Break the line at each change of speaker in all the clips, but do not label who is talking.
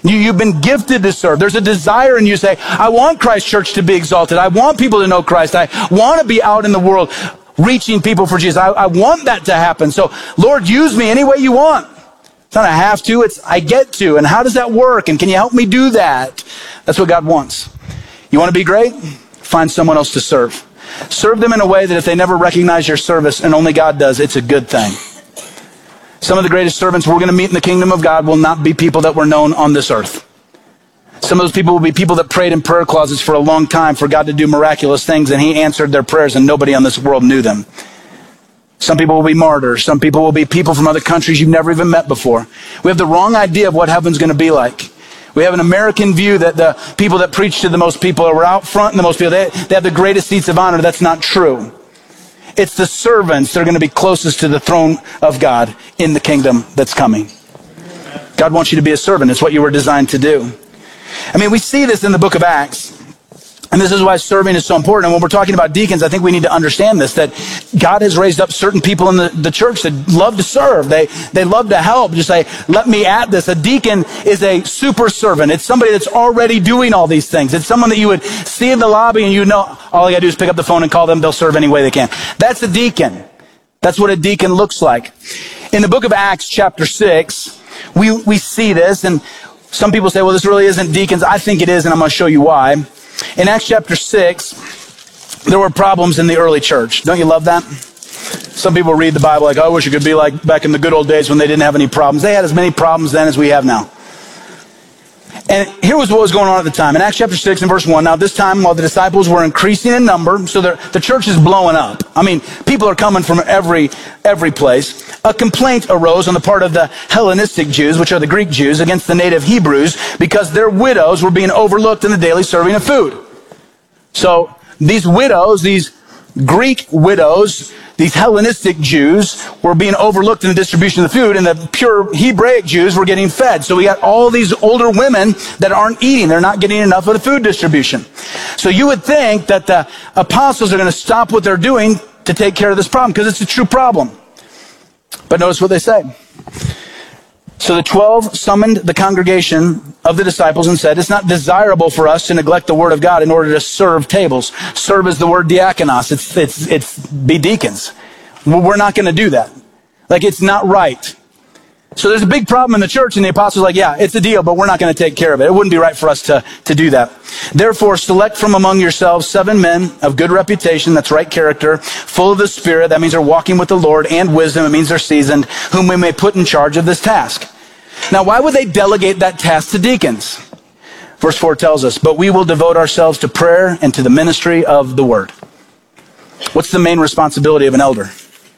You've been gifted to serve. There's a desire in you to say, I want Christ Church to be exalted. I want people to know Christ. I want to be out in the world reaching people for Jesus. I want that to happen. So, Lord, use me any way you want. It's not I have to, it's I get to. And how does that work? And can you help me do that? That's what God wants. You want to be great? Find someone else to serve. Serve them in a way that if they never recognize your service, and only God does, it's a good thing. Some of the greatest servants we're going to meet in the kingdom of God will not be people that were known on this earth. Some of those people will be people that prayed in prayer closets for a long time for God to do miraculous things, and He answered their prayers, and nobody on this world knew them. Some people will be martyrs. Some people will be people from other countries you've never even met before. We have the wrong idea of what heaven's going to be like. We have an American view that the people that preach to the most people are out front, and the most people, they have the greatest seats of honor. That's not true. It's the servants that are going to be closest to the throne of God in the kingdom that's coming. God wants you to be a servant. It's what you were designed to do. I mean, we see this in the book of Acts. And this is why serving is so important. And when we're talking about deacons, I think we need to understand this, that God has raised up certain people in the church that love to serve. They love to help. Just say, let me at this. A deacon is a super servant. It's somebody that's already doing all these things. It's someone that you would see in the lobby and you know, all you gotta do is pick up the phone and call them. They'll serve any way they can. That's a deacon. That's what a deacon looks like. In the book of Acts, chapter 6, we see this, and some people say, well, this really isn't deacons. I think it is, and I'm going to show you why. In Acts chapter 6, there were problems in the early church. Don't you love that? Some people read the Bible like, oh, I wish it could be like back in the good old days when they didn't have any problems. They had as many problems then as we have now. And here was what was going on at the time. In Acts chapter 6 and verse 1, now this time while the disciples were increasing in number, so the church is blowing up. I mean, people are coming from every place. A complaint arose on the part of the Hellenistic Jews, which are the Greek Jews, against the native Hebrews, because their widows were being overlooked in the daily serving of food. So these widows, these Greek widows, these Hellenistic Jews were being overlooked in the distribution of the food, and the pure Hebraic Jews were getting fed. So we got all these older women that aren't eating. They're not getting enough of the food distribution. So you would think that the apostles are going to stop what they're doing to take care of this problem, because it's a true problem. But notice what they say. So the 12 summoned the congregation of the disciples and said, it's not desirable for us to neglect the word of God in order to serve tables. Serve is the word diakonos. It's be deacons. We're not going to do that. Like, it's not right. So there's a big problem in the church, and the apostles are like, yeah, it's a deal, but we're not going to take care of it. It wouldn't be right for us to do that. Therefore, select from among yourselves 7 men of good reputation, that's right character, full of the Spirit, that means they're walking with the Lord, and wisdom, it means they're seasoned, whom we may put in charge of this task. Now, why would they delegate that task to deacons? Verse 4 tells us, but we will devote ourselves to prayer and to the ministry of the word. What's the main responsibility of an elder?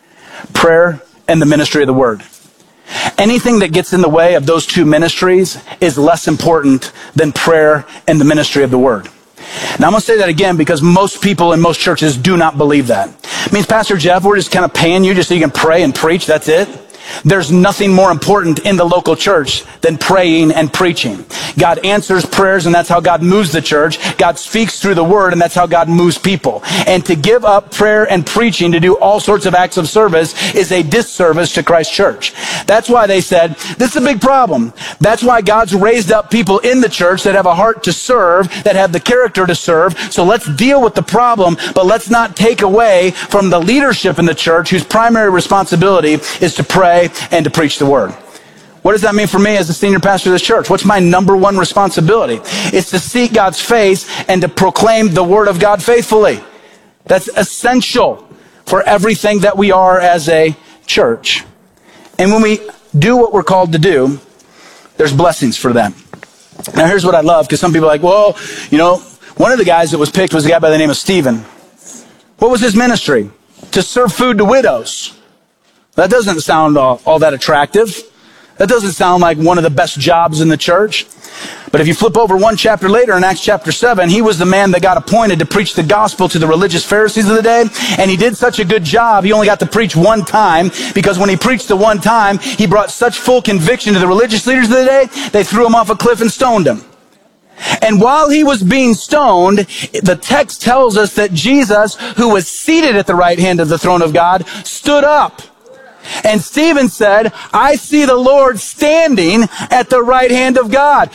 Prayer and the ministry of the word. Anything that gets in the way of those two ministries is less important than prayer and the ministry of the word. Now, I'm going to say that again because most people in most churches do not believe that. It means, Pastor Jeff, we're just kind of paying you just so you can pray and preach, that's it. There's nothing more important in the local church than praying and preaching. God answers prayers, and that's how God moves the church. God speaks through the word, and that's how God moves people. And to give up prayer and preaching to do all sorts of acts of service is a disservice to Christ's church. That's why they said, this is a big problem. That's why God's raised up people in the church that have a heart to serve, that have the character to serve. So let's deal with the problem, but let's not take away from the leadership in the church whose primary responsibility is to pray and to preach the word. What does that mean for me as the senior pastor of this church? What's my number one responsibility? It's to seek God's face and to proclaim the word of God faithfully. That's essential for everything that we are as a church. And when we do what we're called to do, there's blessings for that. Now here's what I love, because some people are like, well, you know, one of the guys that was picked was a guy by the name of Stephen. What was his ministry? To serve food to widows. That doesn't sound all that attractive. That doesn't sound like one of the best jobs in the church. But if you flip over one chapter later in Acts chapter 7, he was the man that got appointed to preach the gospel to the religious Pharisees of the day. And he did such a good job, he only got to preach one time, because when he preached the one time, he brought such full conviction to the religious leaders of the day, they threw him off a cliff and stoned him. And while he was being stoned, the text tells us that Jesus, who was seated at the right hand of the throne of God, stood up. And Stephen said, I see the Lord standing at the right hand of God.